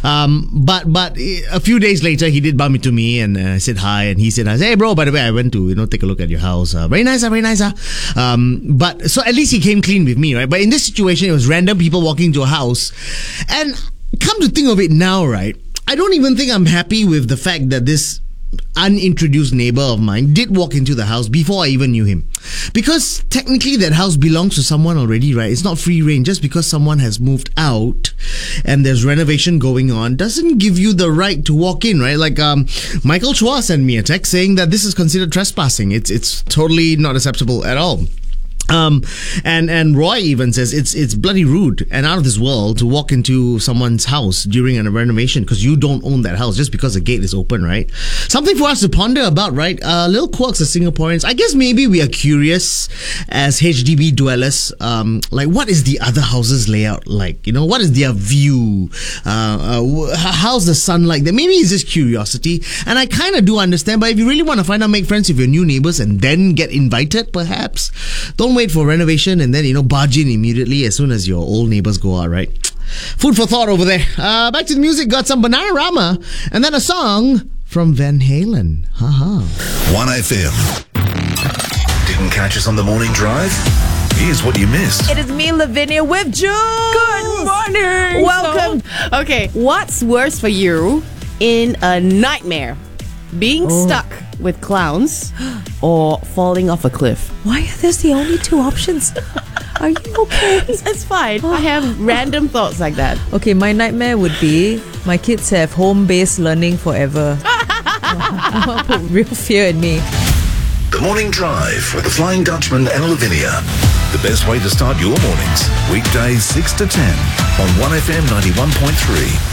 But a few days later, he did bump into me and said hi, and he said, "Hey, bro, by the way, I went to take a look at your house. Very nice, very nice." But so at least he came clean with me, right? But in this situation, it was random people walking into a house, and come to think of it now, right? I don't even think I'm happy with the fact that this unintroduced neighbor of mine did walk into the house before I even knew him. Because technically that house belongs to someone already, right? It's not free reign. Just because someone has moved out and there's renovation going on doesn't give you the right to walk in, right? Like Michael Chua sent me a text saying that this is considered trespassing. It's totally not acceptable at all. And Roy even says it's bloody rude and out of this world to walk into someone's house during a renovation because you don't own that house just because the gate is open, right? Something for us to ponder about, right? Little quirks as Singaporeans. I guess maybe we are curious as HDB dwellers. Like, what is the other houses layout like? What is their view? How's the sunlight there? Maybe it's just curiosity, and I kind of do understand. But if you really want to find out, make friends with your new neighbors and then get invited, perhaps don't wait for renovation and then, barge in immediately as soon as your old neighbors go out, right? Food for thought over there. Back to the music. Got some Bananarama and then a song from Van Halen. Haha. 1FM. Didn't catch us on the morning drive? Here's what you missed. It is me, Lavinia, with Jules. Good morning. Welcome. Okay. What's worse for you in a nightmare? Being stuck with clowns or falling off a cliff? Why are those the only two options? Are you okay? It's fine. I have random thoughts like that. Okay, my nightmare would be my kids have home-based learning forever. Put real fear in me. The Morning Drive with the Flying Dutchman and Lavinia. The best way to start your mornings. Weekdays 6 to 10 on 1FM 91.3.